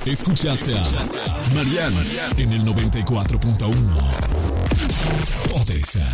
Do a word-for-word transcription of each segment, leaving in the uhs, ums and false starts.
Escuchaste a Mariana en el noventa y cuatro punto uno. Ponte Exa.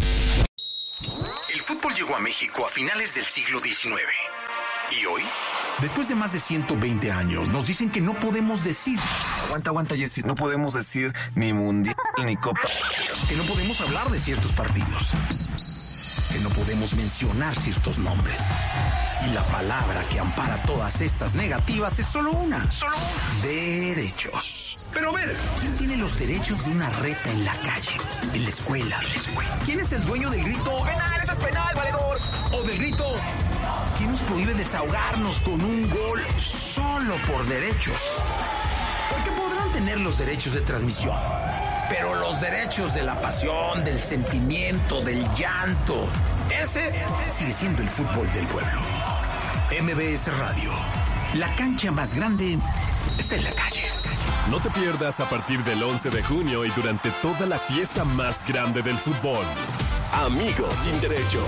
El fútbol llegó a México a finales del siglo diecinueve. ¿Y hoy? Después de más de ciento veinte años, nos dicen que no podemos decir... Aguanta, aguanta, Jessy. No podemos decir ni mundial ni copa. Que no podemos hablar de ciertos partidos. Que no podemos mencionar ciertos nombres. Y la palabra que ampara todas estas negativas es solo una. Solo una. Derechos. Pero a ver, ¿quién tiene los derechos de una reta en la calle? En la escuela. En la escuela. ¿Quién es el dueño del grito? ¡Penal, eso es penal, valedor! O del grito... ¿Quién nos prohíbe desahogarnos con un gol solo por derechos? Porque podrán tener los derechos de transmisión, pero los derechos de la pasión, del sentimiento, del llanto, ese sigue siendo el fútbol del pueblo. M B S Radio, la cancha más grande está en la calle. No te pierdas a partir del once de junio y durante toda la fiesta más grande del fútbol. Amigos sin derechos.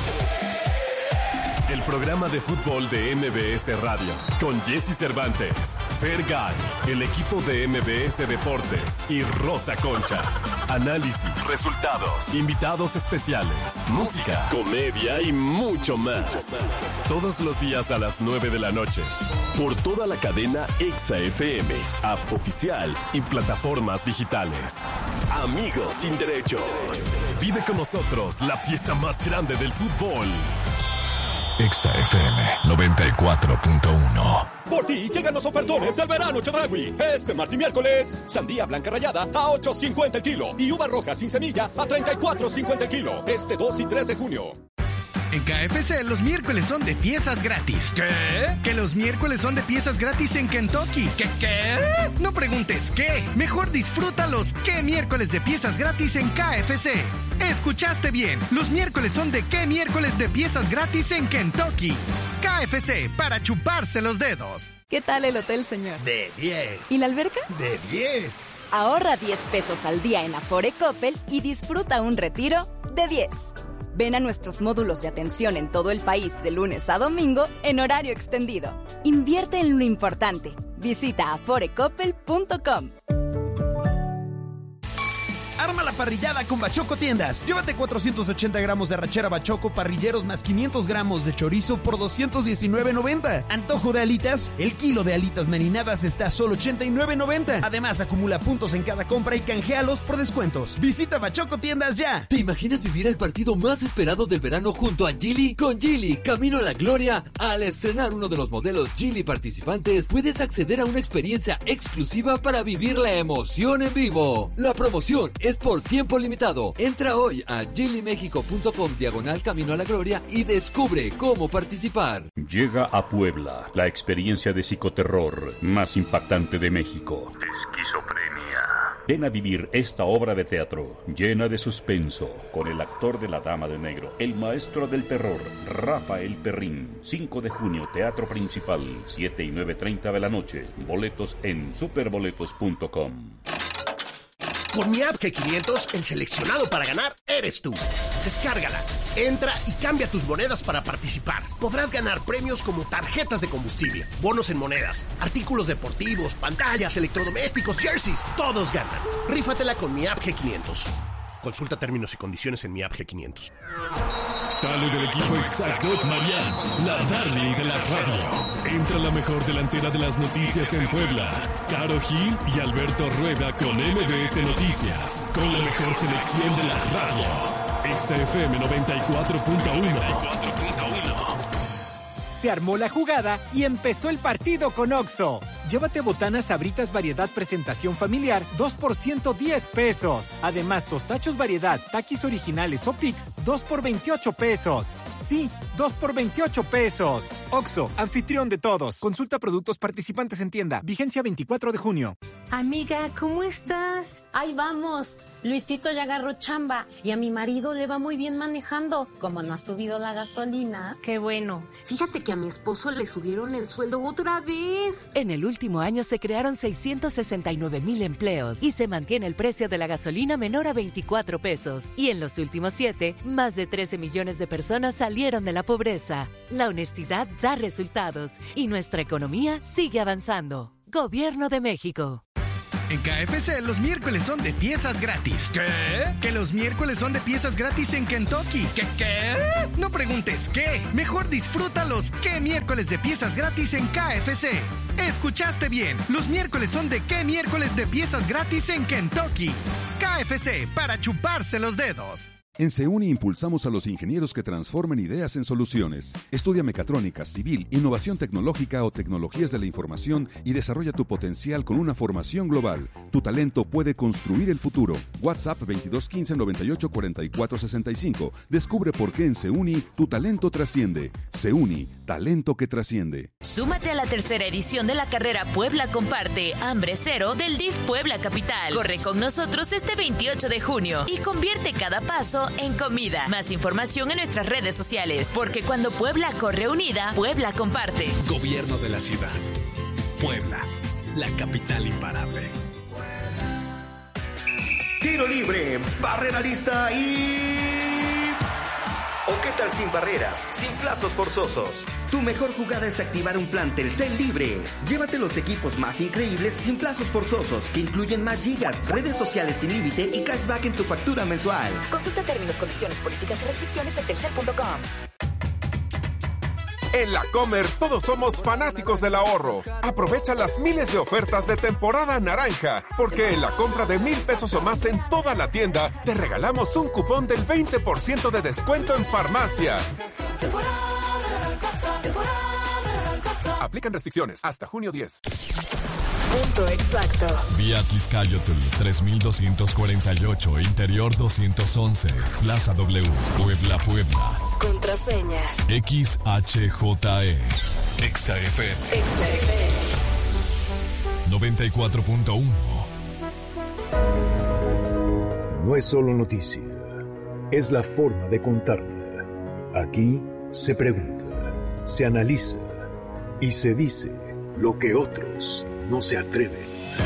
El programa de fútbol de M B S Radio, con Jessy Cervantes, Fergay, el equipo de M B S Deportes y Rosa Concha. Análisis, resultados, invitados especiales, música, comedia y mucho más. Todos los días a las nueve de la noche. Por toda la cadena Exa F M, app oficial y plataformas digitales. Amigos sin derechos. Vive con nosotros la fiesta más grande del fútbol. Exa F M noventa y cuatro punto uno. Por ti llegan los ofertones del verano Chedraui. Este martes y miércoles, sandía blanca rallada a ocho cincuenta el kilo y uva roja sin semilla a treinta y cuatro cincuenta el kilo. Este dos y tres de junio. En K F C los miércoles son de piezas gratis. ¿Qué? Que los miércoles son de piezas gratis en Kentucky. ¿Qué qué? No preguntes qué. Mejor disfruta los qué miércoles de piezas gratis en K F C. Escuchaste bien. Los miércoles son de qué miércoles de piezas gratis en Kentucky. K F C, para chuparse los dedos. ¿Qué tal el hotel, señor? De diez. ¿Y la alberca? De diez. Ahorra diez pesos al día en Afore Coppel y disfruta un retiro de diez. Ven a nuestros módulos de atención en todo el país de lunes a domingo en horario extendido. Invierte en lo importante. Visita afore coppel punto com. Arma la parrillada con Bachoco Tiendas. Llévate cuatrocientos ochenta gramos de arrachera Bachoco parrilleros más quinientos gramos de chorizo por doscientos diecinueve noventa. Antojo de alitas. El kilo de alitas marinadas está a solo ochenta y nueve noventa. Además, acumula puntos en cada compra y canjealos por descuentos. Visita Bachoco Tiendas ya. ¿Te imaginas vivir el partido más esperado del verano junto a Geely? Con Geely, camino a la gloria. Al estrenar uno de los modelos Geely participantes, puedes acceder a una experiencia exclusiva para vivir la emoción en vivo. La promoción es por tiempo limitado. Entra hoy a geely mexico punto com diagonal camino a la gloria y descubre cómo participar. Llega a Puebla la experiencia de psicoterror más impactante de México. Esquizofrenia. Ven a vivir esta obra de teatro llena de suspenso con el actor de La Dama de Negro, el maestro del terror, Rafael Perrín. cinco de junio, Teatro Principal, siete y nueve treinta de la noche. Boletos en superboletos punto com. Con mi app G quinientos, el seleccionado para ganar eres tú. Descárgala, entra y cambia tus monedas para participar. Podrás ganar premios como tarjetas de combustible, bonos en monedas, artículos deportivos, pantallas, electrodomésticos, jerseys. Todos ganan. Rífatela con mi app G quinientos. Consulta términos y condiciones en mi app G quinientos. Sale del equipo exacto Mariana, la darling de la radio. Entra la mejor delantera de las noticias en Puebla, Caro Gil y Alberto Rueda con M B S Noticias, con la mejor selección de la radio. Exa F M noventa y cuatro punto uno. Se armó la jugada y empezó el partido con Oxxo. Llévate botanas Sabritas variedad presentación familiar, dos por ciento diez pesos. Además, tostachos variedad, taquis originales o Pix, dos por veintiocho pesos. Sí, dos por veintiocho pesos. Oxxo, anfitrión de todos. Consulta productos participantes en tienda. Vigencia veinticuatro de junio. Amiga, ¿cómo estás? Ahí vamos. Luisito ya agarró chamba y a mi marido le va muy bien manejando. Como no ha subido la gasolina. Qué bueno. Fíjate que a mi esposo le subieron el sueldo otra vez. En el último año se crearon seiscientos sesenta y nueve mil empleos y se mantiene el precio de la gasolina menor a veinticuatro pesos. Y en los últimos siete, más de trece millones de personas salieron de la pobreza. La honestidad da resultados y nuestra economía sigue avanzando. Gobierno de México. En K F C los miércoles son de piezas gratis. ¿Qué? Que los miércoles son de piezas gratis en Kentucky. ¿Qué qué? No preguntes qué. Mejor disfruta los qué miércoles de piezas gratis en K F C. Escuchaste bien. Los miércoles son de qué miércoles de piezas gratis en Kentucky. K F C para chuparse los dedos. En CEUNI impulsamos a los ingenieros que transforman ideas en soluciones. Estudia mecatrónica, civil, innovación tecnológica o tecnologías de la información y desarrolla tu potencial con una formación global. Tu talento puede construir el futuro. WhatsApp veintidós quince noventa y ocho cuarenta y cuatro sesenta y cinco. Descubre por qué en CEUNI tu talento trasciende. CEUNI, talento que trasciende. Súmate a la tercera edición de la carrera Puebla Comparte Hambre Cero del D I F Puebla Capital. Corre con nosotros este veintiocho de junio y convierte cada paso en comida. Más información en nuestras redes sociales, porque cuando Puebla corre unida, Puebla comparte. Gobierno de la ciudad. Puebla, la capital imparable. Tiro libre, barrera lista y... ¿O qué tal sin barreras, sin plazos forzosos? Tu mejor jugada es activar un plan Telcel libre. Llévate los equipos más increíbles sin plazos forzosos, que incluyen más gigas, redes sociales sin límite y cashback en tu factura mensual. Consulta términos, condiciones, políticas y restricciones en telcel punto com. En La Comer todos somos fanáticos del ahorro. Aprovecha las miles de ofertas de temporada naranja, porque en la compra de mil pesos o más en toda la tienda te regalamos un cupón del veinte por ciento de descuento en farmacia. Aplican restricciones hasta junio diez. Punto exacto. Vía Tizcayotl tres mil doscientos cuarenta y ocho, Interior doscientos once, Plaza W, Puebla, Puebla. Contraseña X H J E. Exa F M. Exa F M. noventa y cuatro punto uno. No es solo noticia, es la forma de contarla. Aquí se pregunta, se analiza y se dice lo que otros no se atreven.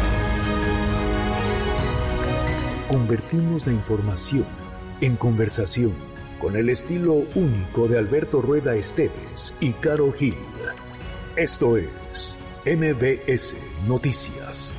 Convertimos la información en conversación con el estilo único de Alberto Rueda Esteves y Caro Gil. Esto es M B S Noticias.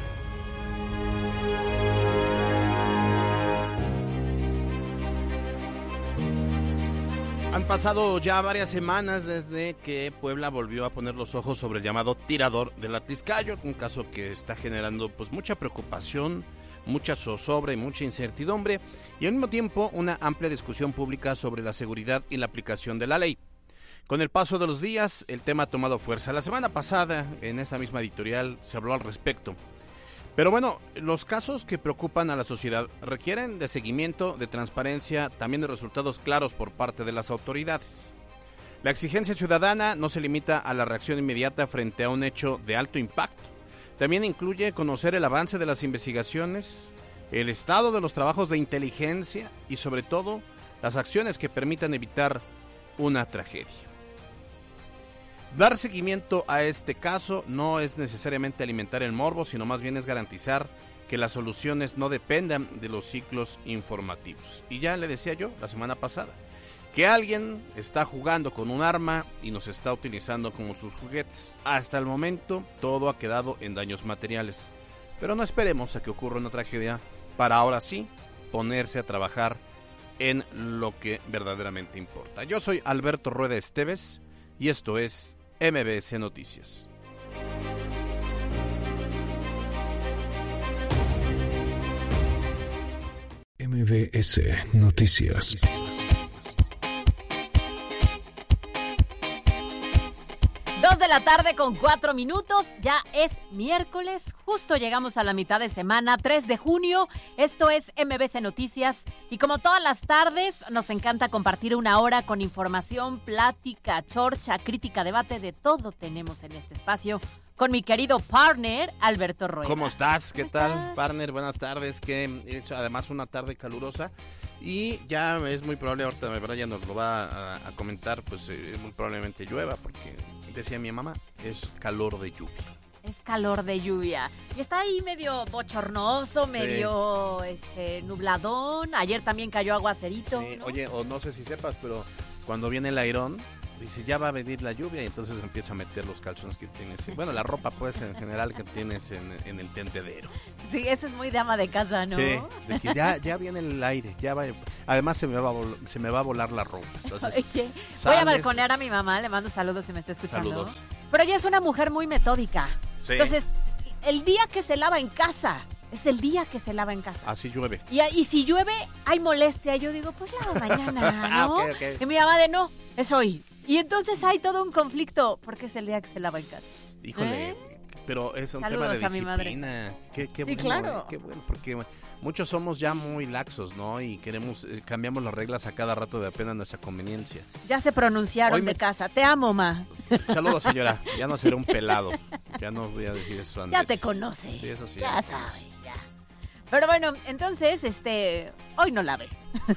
Han pasado ya varias semanas desde que Puebla volvió a poner los ojos sobre el llamado tirador del Atliscayo, un caso que está generando pues mucha preocupación, mucha zozobra y mucha incertidumbre, y al mismo tiempo una amplia discusión pública sobre la seguridad y la aplicación de la ley. Con el paso de los días, el tema ha tomado fuerza. La semana pasada, en esta misma editorial, se habló al respecto. Pero bueno, los casos que preocupan a la sociedad requieren de seguimiento, de transparencia, también de resultados claros por parte de las autoridades. La exigencia ciudadana no se limita a la reacción inmediata frente a un hecho de alto impacto. También incluye conocer el avance de las investigaciones, el estado de los trabajos de inteligencia y sobre todo las acciones que permitan evitar una tragedia. Dar seguimiento a este caso no es necesariamente alimentar el morbo, sino más bien es garantizar que las soluciones no dependan de los ciclos informativos. Y ya le decía yo la semana pasada, que alguien está jugando con un arma y nos está utilizando como sus juguetes. Hasta el momento todo ha quedado en daños materiales, pero no esperemos a que ocurra una tragedia para ahora sí ponerse a trabajar en lo que verdaderamente importa. Yo soy Alberto Rueda Esteves y esto es M B S Noticias. M B S Noticias. Dos de la tarde con cuatro minutos, ya es miércoles, justo llegamos a la mitad de semana, tres de junio, esto es M B S Noticias y como todas las tardes nos encanta compartir una hora con información, plática, chorcha, crítica, debate, de todo tenemos en este espacio con mi querido partner Alberto Rueda. ¿Cómo estás? ¿Qué ¿Cómo tal, estás? partner? Buenas tardes, que es además una tarde calurosa. Y ya es muy probable, ahorita Brian nos lo va a, a comentar, pues eh, muy probablemente llueva, porque decía mi mamá, es calor de lluvia. Es calor de lluvia. Y está ahí medio bochornoso, medio sí. este nubladón. Ayer también cayó aguacerito. Sí, ¿no? Oye, o no sé si sepas, pero cuando viene el airón, dice, ya va a venir la lluvia, y entonces empieza a meter los calzones que tienes, bueno, la ropa pues en general que tienes en, en el tendedero. Sí, eso es muy de ama de casa, ¿no? Sí, de que ya, ya viene el aire, ya va, además se me va a, vol- se me va a volar la ropa. Entonces, Oye, sales, voy a balconear a mi mamá, le mando saludos si me está escuchando. Saludos. Pero ella es una mujer muy metódica. Sí. Entonces, el día que se lava en casa, es el día que se lava en casa. Así llueve. Y, y si llueve, hay molestia. Yo digo, pues lavo mañana, ¿no? Ah, ok, ok. Y mi mamá de no, es hoy. Y entonces hay todo un conflicto, porque es el día que se lava en casa. Híjole, ¿Eh? pero es un Saludos tema a de mi madre. disciplina. Qué, qué Sí, bueno, claro. eh, qué bueno, porque muchos somos ya muy laxos, ¿no? Y queremos, eh, cambiamos las reglas a cada rato de apenas nuestra conveniencia. Ya se pronunciaron Hoy me- de casa. Te amo, ma. Saludos, señora. Ya no seré un pelado. Ya no voy a decir eso antes. Ya te conoce. Sí, eso sí. Ya sabe, ya. Pero bueno, entonces, este, hoy no lave.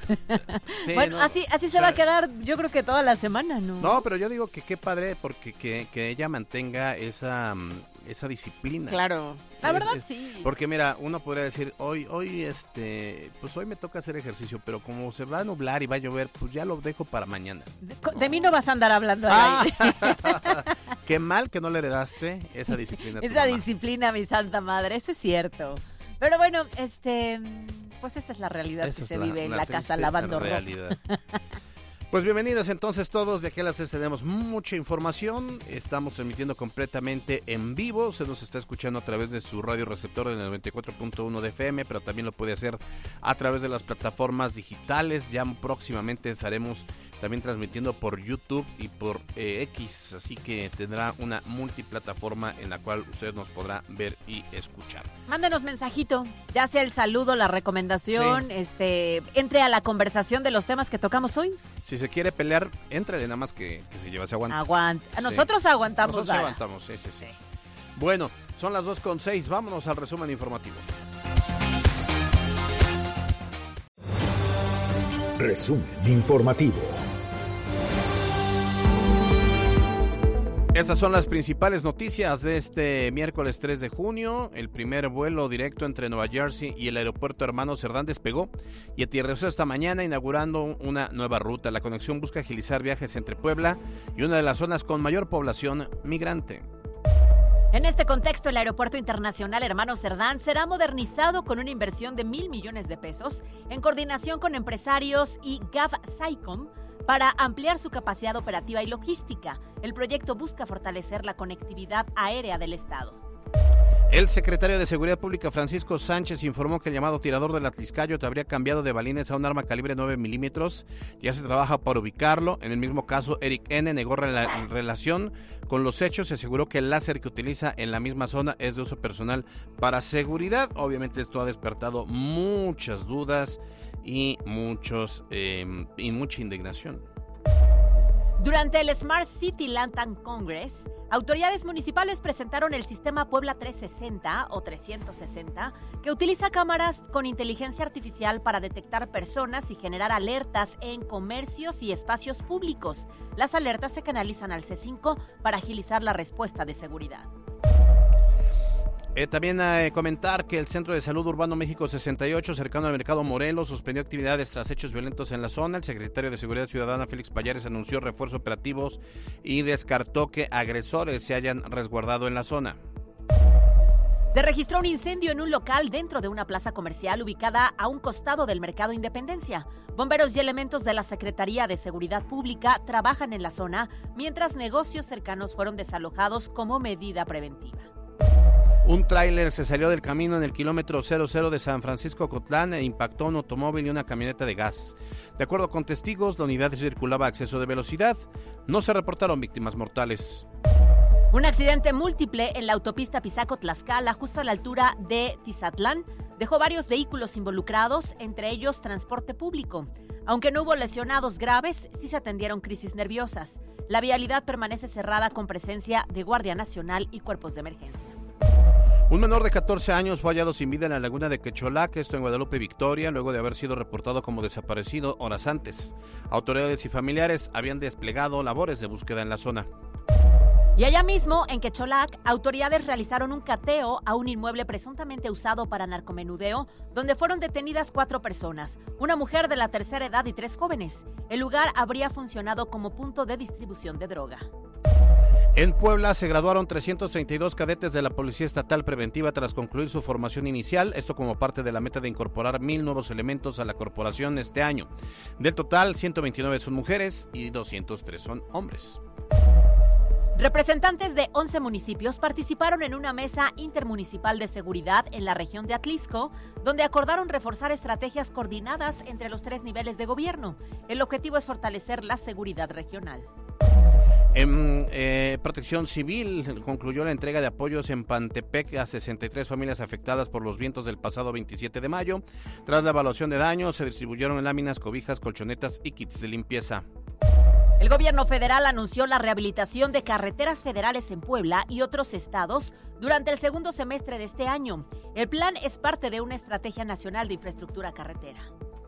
Sí, bueno, no, así, así o se sea, va a quedar, yo creo que toda la semana, ¿no? No, pero yo digo que qué padre porque que, que ella mantenga esa, mm, esa disciplina. Claro, la Es- verdad es- sí. Porque mira, uno podría decir, hoy, hoy, este, pues hoy me toca hacer ejercicio, pero como se va a nublar y va a llover, pues ya lo dejo para mañana. De, de mí no vas a andar hablando Ah. al aire. Qué mal que no le heredaste esa disciplina a tu Esa mamá. disciplina, mi santa madre, eso es cierto. Pero bueno, este, pues esa es la realidad Esa que es se la- vive en la la casa triste lavando realidad. ropa. Pues bienvenidos entonces todos, de aquí a las seis tenemos mucha información, estamos transmitiendo completamente en vivo, se nos está escuchando a través de su radio receptor del noventa y cuatro punto uno de F M, pero también lo puede hacer a través de las plataformas digitales, ya próximamente estaremos también transmitiendo por YouTube y por eh, X, así que tendrá una multiplataforma en la cual usted nos podrá ver y escuchar. Mándenos mensajito, ya sea el saludo, la recomendación, Sí. este, entre a la conversación de los temas que tocamos hoy. Si se quiere pelear, éntrale, nada más que, que se lleva, se aguanta. Aguanta. Sí. Nosotros aguantamos, Nosotros Dara. aguantamos, sí, sí, sí. Bueno, son las dos con seis, vámonos al resumen informativo. Resumen informativo. Estas son las principales noticias de este miércoles tres de junio. El primer vuelo directo entre Nueva Jersey y el aeropuerto Hermano Cerdán despegó y aterrizó esta mañana inaugurando una nueva ruta. La conexión busca agilizar viajes entre Puebla y una de las zonas con mayor población migrante. En este contexto, el Aeropuerto Internacional Hermano Cerdán será modernizado con una inversión de mil millones de pesos en coordinación con empresarios y G A F SAICOM para ampliar su capacidad operativa y logística. El proyecto busca fortalecer la conectividad aérea del Estado. El secretario de Seguridad Pública, Francisco Sánchez, informó que el llamado tirador del Atliscayo habría cambiado de balines a un arma calibre nueve milímetros. Ya se trabaja para ubicarlo. En el mismo caso, Eric N. negó rela- relación con los hechos y aseguró que el láser que utiliza en la misma zona es de uso personal para seguridad. Obviamente esto ha despertado muchas dudas y, muchos, eh, y mucha indignación. Durante el Smart City Lantern Congress, autoridades municipales presentaron el sistema Puebla trescientos sesenta o trescientos sesenta, que utiliza cámaras con inteligencia artificial para detectar personas y generar alertas en comercios y espacios públicos. Las alertas se canalizan al C cinco para agilizar la respuesta de seguridad. Eh, también eh, comentar que el Centro de Salud Urbano México sesenta y ocho, cercano al Mercado Morelos, suspendió actividades tras hechos violentos en la zona. El secretario de Seguridad Ciudadana, Félix Payares, anunció refuerzos operativos y descartó que agresores se hayan resguardado en la zona. Se registró un incendio en un local dentro de una plaza comercial ubicada a un costado del Mercado Independencia. Bomberos y elementos de la Secretaría de Seguridad Pública trabajan en la zona, mientras negocios cercanos fueron desalojados como medida preventiva. Un tráiler se salió del camino en el kilómetro cero cero de San Francisco Cotlán e impactó un automóvil y una camioneta de gas. De acuerdo con testigos, la unidad circulaba a exceso de velocidad. No se reportaron víctimas mortales. Un accidente múltiple en la autopista Pisaco-Tlaxcala, justo a la altura de Tizatlán, dejó varios vehículos involucrados, entre ellos transporte público. Aunque no hubo lesionados graves, sí se atendieron crisis nerviosas. La vialidad permanece cerrada con presencia de Guardia Nacional y cuerpos de emergencia. Un menor de catorce años fue hallado sin vida en la laguna de Quecholac, esto en Guadalupe, Victoria, luego de haber sido reportado como desaparecido horas antes. Autoridades y familiares habían desplegado labores de búsqueda en la zona. Y allá mismo, en Quecholac, autoridades realizaron un cateo a un inmueble presuntamente usado para narcomenudeo, donde fueron detenidas cuatro personas, una mujer de la tercera edad y tres jóvenes. El lugar habría funcionado como punto de distribución de droga. En Puebla se graduaron trescientos treinta y dos cadetes de la Policía Estatal Preventiva tras concluir su formación inicial, esto como parte de la meta de incorporar mil nuevos elementos a la corporación este año. Del total, ciento veintinueve son mujeres y doscientos tres son hombres. Representantes de once municipios participaron en una mesa intermunicipal de seguridad en la región de Atlisco, donde acordaron reforzar estrategias coordinadas entre los tres niveles de gobierno. El objetivo es fortalecer la seguridad regional. En eh, Protección Civil concluyó la entrega de apoyos en Pantepec a sesenta y tres familias afectadas por los vientos del pasado veintisiete de mayo. Tras la evaluación de daños, se distribuyeron láminas, cobijas, colchonetas y kits de limpieza. El gobierno federal anunció la rehabilitación de carreteras federales en Puebla y otros estados durante el segundo semestre de este año. El plan es parte de una estrategia nacional de infraestructura carretera.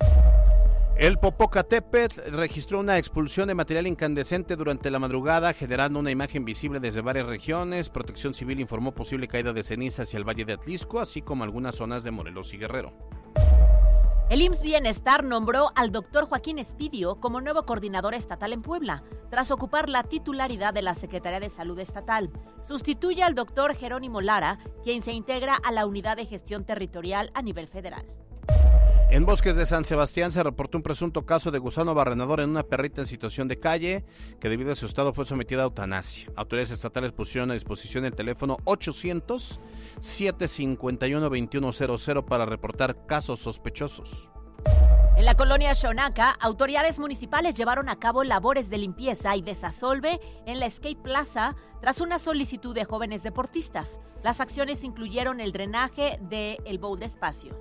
El Popocatépetl registró una expulsión de material incandescente durante la madrugada, generando una imagen visible desde varias regiones. Protección Civil informó posible caída de ceniza hacia el Valle de Atlisco, así como algunas zonas de Morelos y Guerrero. El I M S S Bienestar nombró al doctor Joaquín Espidio como nuevo coordinador estatal en Puebla, tras ocupar la titularidad de la Secretaría de Salud Estatal. Sustituye al doctor Jerónimo Lara, quien se integra a la Unidad de Gestión Territorial a nivel federal. En Bosques de San Sebastián se reportó un presunto caso de gusano barrenador en una perrita en situación de calle, que debido a su estado fue sometida a eutanasia. Autoridades estatales pusieron a disposición el teléfono ochocientos, setecientos cincuenta y uno, veintiuno cero cero para reportar casos sospechosos. En la colonia Xonaca, autoridades municipales llevaron a cabo labores de limpieza y desasolve en la Skate Plaza tras una solicitud de jóvenes deportistas. Las acciones incluyeron el drenaje del bowl de espacio.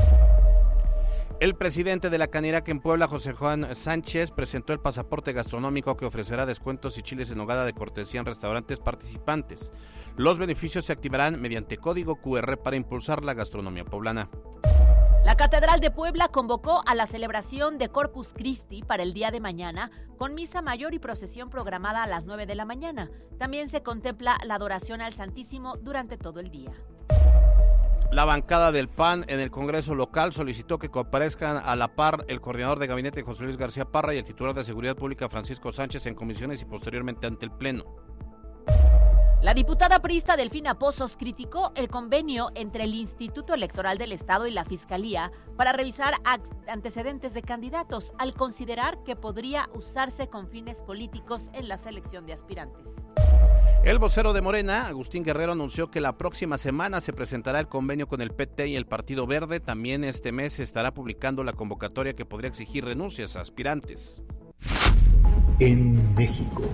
El presidente de la Canirac en Puebla, José Juan Sánchez, presentó el pasaporte gastronómico que ofrecerá descuentos y chiles en nogada de cortesía en restaurantes participantes. Los beneficios se activarán mediante código cu erre para impulsar la gastronomía poblana. La Catedral de Puebla convocó a la celebración de Corpus Christi para el día de mañana, con misa mayor y procesión programada a las nueve de la mañana. También se contempla la adoración al Santísimo durante todo el día. La bancada del P A N en el Congreso local solicitó que comparezcan a la par el coordinador de gabinete José Luis García Parra y el titular de Seguridad Pública Francisco Sánchez en comisiones y posteriormente ante el Pleno. La diputada priista Delfina Pozos criticó el convenio entre el Instituto Electoral del Estado y la Fiscalía para revisar antecedentes de candidatos, al considerar que podría usarse con fines políticos en la selección de aspirantes. El vocero de Morena, Agustín Guerrero, anunció que la próxima semana se presentará el convenio con el P T y el Partido Verde. También este mes se estará publicando la convocatoria que podría exigir renuncias a aspirantes. En México.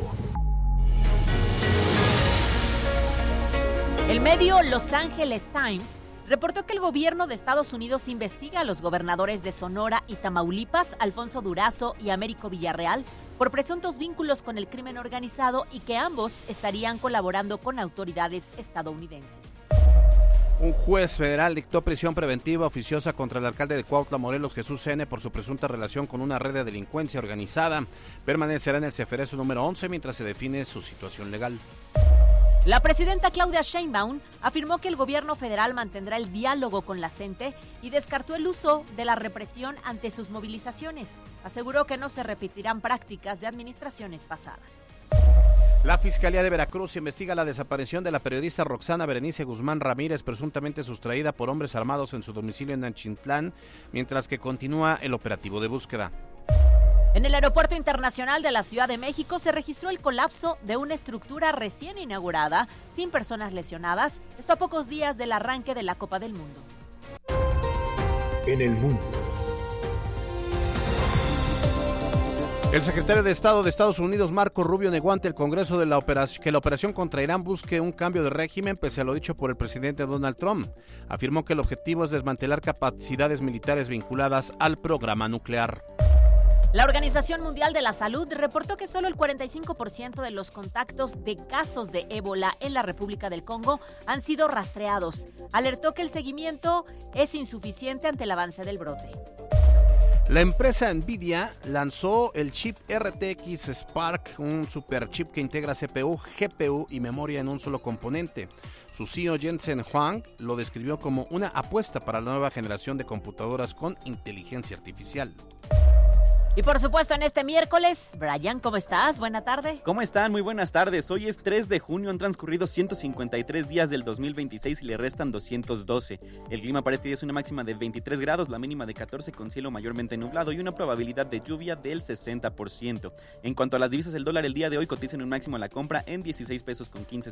El medio Los Angeles Times reportó que el gobierno de Estados Unidos investiga a los gobernadores de Sonora y Tamaulipas, Alfonso Durazo y Américo Villarreal, por presuntos vínculos con el crimen organizado y que ambos estarían colaborando con autoridades estadounidenses. Un juez federal dictó prisión preventiva oficiosa contra el alcalde de Cuautla, Morelos, Jesús N., por su presunta relación con una red de delincuencia organizada. Permanecerá en el Ceferezo número once mientras se define su situación legal. La presidenta Claudia Sheinbaum afirmó que el gobierno federal mantendrá el diálogo con la gente y descartó el uso de la represión ante sus movilizaciones. Aseguró que no se repetirán prácticas de administraciones pasadas. La Fiscalía de Veracruz investiga la desaparición de la periodista Roxana Berenice Guzmán Ramírez, presuntamente sustraída por hombres armados en su domicilio en Nanchitlan, mientras que continúa el operativo de búsqueda. En el Aeropuerto Internacional de la Ciudad de México se registró el colapso de una estructura recién inaugurada, sin personas lesionadas, esto a pocos días del arranque de la Copa del Mundo. En el mundo. El secretario de Estado de Estados Unidos, Marco Rubio, negó ante el Congreso de la operación, que la operación contra Irán busque un cambio de régimen, pese a lo dicho por el presidente Donald Trump. Afirmó que el objetivo es desmantelar capacidades militares vinculadas al programa nuclear. La Organización Mundial de la Salud reportó que solo el cuarenta y cinco por ciento de los contactos de casos de ébola en la República del Congo han sido rastreados. Alertó que el seguimiento es insuficiente ante el avance del brote. La empresa Nvidia lanzó el chip R T X Spark, un superchip que integra C P U, G P U y memoria en un solo componente. Su C E O Jensen Huang lo describió como una apuesta para la nueva generación de computadoras con inteligencia artificial. Y por supuesto en este miércoles, Brian, ¿cómo estás? Buena tarde. ¿Cómo están? Muy buenas tardes. Hoy es tres de junio, han transcurrido ciento cincuenta y tres días del dos mil veintiséis y le restan doscientos doce. El clima para este día es una máxima de veintitrés grados, la mínima de catorce con cielo mayormente nublado y una probabilidad de lluvia del sesenta por ciento. En cuanto a las divisas, el dólar el día de hoy cotiza en un máximo a la compra en dieciséis pesos con quince